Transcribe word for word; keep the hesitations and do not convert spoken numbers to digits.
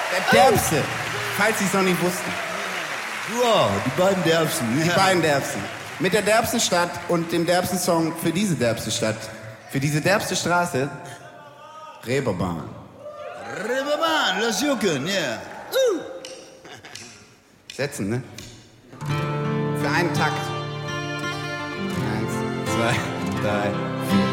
Der Derbste, falls Sie es noch nicht wussten. Wow, die beiden Derbsten. Die ja. beiden Derbsten. Mit der derbsten Stadt und dem derbsten Song für diese derbste Stadt. Für diese derbste Straße. Reeperbahn. Reeperbahn, lass jucken, ja. Yeah. Uh. Setzen, ne? Für einen Takt. Eins, zwei, drei, vier.